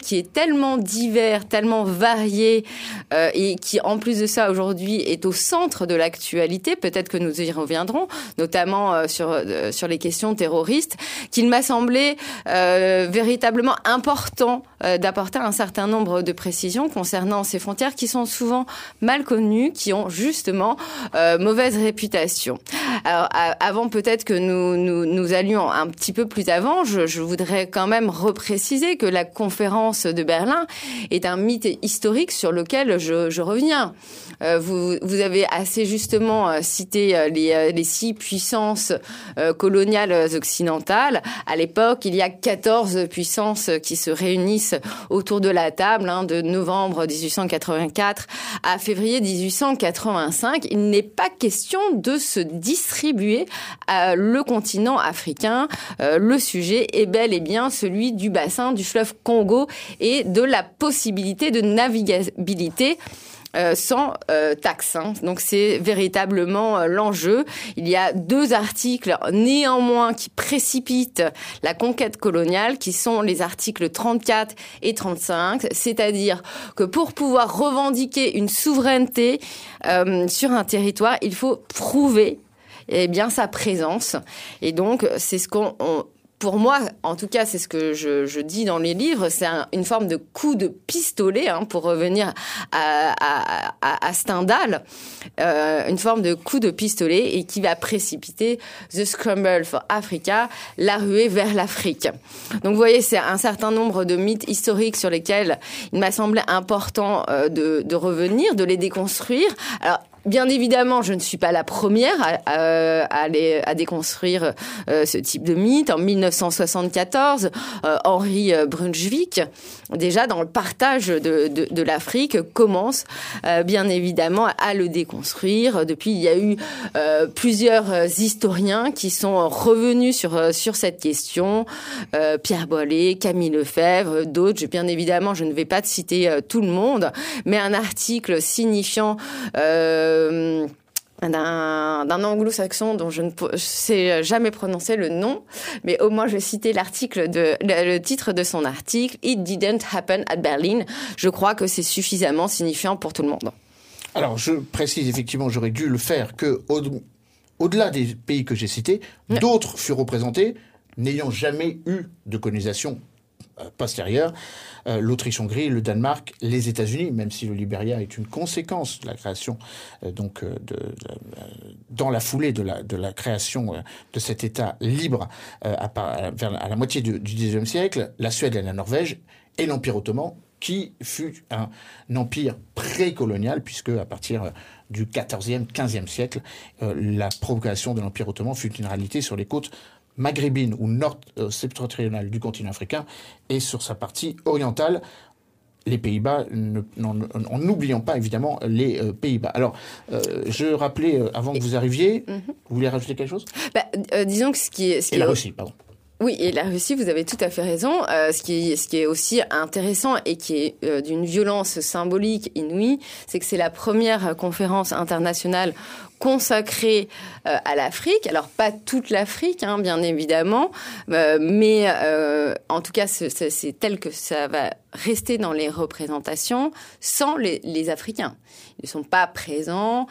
qui est tellement divers, tellement varié et qui, en plus de ça, aujourd'hui, est au centre de l'actualité. Peut-être que nous y reviendrons, notamment sur les questions terroristes, qu'il m'a semblé véritablement important d'apporter un certain nombre de précisions concernant ces frontières qui sont souvent mal connues, qui ont justement mauvaise réputation. Alors, avant peut-être que nous allions un petit peu plus avant, je voudrais quand même repréciser que la conférence de Berlin est un mythe historique sur lequel je reviens. Vous avez assez justement cité les 6 puissances coloniales occidentales. À l'époque, il y a 14 puissances qui se réunissent autour de la table, de novembre 1884 à février 1885. Il n'est pas question de se distribuer le continent africain. Le sujet est bel et bien celui du bassin du fleuve Congo et de la possibilité de navigabilité sans taxe. Donc c'est véritablement l'enjeu. Il y a 2 articles néanmoins qui précipitent la conquête coloniale, qui sont les articles 34 et 35, c'est-à-dire que pour pouvoir revendiquer une souveraineté sur un territoire, il faut prouver sa présence. Et donc c'est ce pour moi, en tout cas, c'est ce que je dis dans les livres, c'est une forme de coup de pistolet, pour revenir à Stendhal, une forme de coup de pistolet et qui va précipiter The Scramble for Africa, la ruée vers l'Afrique. Donc vous voyez, c'est un certain nombre de mythes historiques sur lesquels il m'a semblé important de revenir, de les déconstruire. Alors, bien évidemment, je ne suis pas la première à déconstruire ce type de mythe. En 1974, Henri Brunswick, déjà dans le partage de l'Afrique, commence bien évidemment à le déconstruire. Depuis, il y a eu plusieurs historiens qui sont revenus sur cette question. Pierre Boilet, Camille Lefebvre, d'autres. Bien évidemment, je ne vais pas citer tout le monde, mais un article signifiant d'un anglo-saxon dont je ne sais jamais prononcer le nom, mais au moins je vais citer le titre de son article, It Didn't Happen at Berlin. Je crois que c'est suffisamment signifiant pour tout le monde. Alors je précise effectivement, j'aurais dû le faire que au-delà des pays que j'ai cités, d'autres furent représentés n'ayant jamais eu de colonisation postérieure. L'Autriche-Hongrie, le Danemark, les États-Unis, même si le Libéria est une conséquence de la création, dans la foulée de la création de cet État libre à la moitié du XIXe siècle, la Suède et la Norvège, et l'Empire ottoman, qui fut un empire précolonial, puisque à partir du XIVe, XVe siècle, la propagation de l'Empire ottoman fut une réalité sur les côtes maghrébine ou nord-septentrionale du continent africain et sur sa partie orientale, les Pays-Bas, en n'oubliant pas évidemment les Pays-Bas. Alors, je rappelais, avant que vous arriviez, vous voulez rajouter quelque chose ? Disons que ce qui est la Russie, pardon. Oui, et la Russie, vous avez tout à fait raison. Ce qui est aussi intéressant et qui est d'une violence symbolique inouïe, c'est que c'est la première conférence internationale consacrée à l'Afrique. Alors, pas toute l'Afrique, bien évidemment, mais en tout cas, c'est tel que ça va rester dans les représentations sans les Africains. Ils ne sont pas présents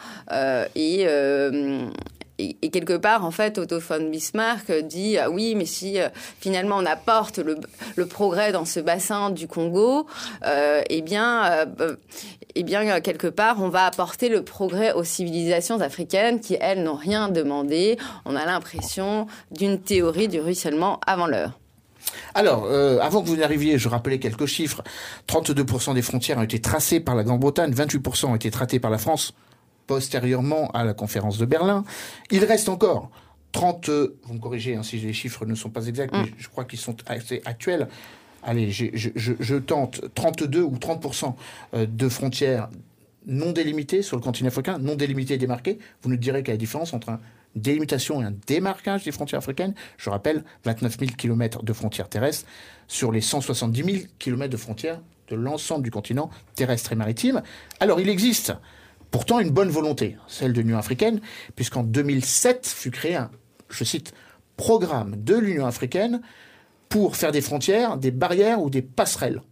et quelque part, en fait, Otto von Bismarck dit oui, mais si finalement on apporte le progrès dans ce bassin du Congo, eh bien, quelque part, on va apporter le progrès aux civilisations africaines qui, elles, n'ont rien demandé. On a l'impression d'une théorie du ruissellement avant l'heure. Alors, avant que vous n'arriviez, je rappelais quelques chiffres. 32% des frontières ont été tracées par la Grande-Bretagne, 28% ont été tracées par la France, postérieurement à la conférence de Berlin. Il reste encore 30, vous me corrigez si les chiffres ne sont pas exacts, mais je crois qu'ils sont assez actuels. Allez, je tente 32 ou 30% de frontières non délimitées sur le continent africain, non délimitées et démarquées. Vous nous direz quelle est la différence entre une délimitation et un démarquage des frontières africaines. Je rappelle, 29 000 km de frontières terrestres sur les 170 000 km de frontières de l'ensemble du continent terrestre et maritime. Alors, il existe pourtant une bonne volonté, celle de l'Union africaine, puisqu'en 2007 fut créé un, je cite, programme de l'Union africaine pour faire des frontières, des barrières ou des passerelles.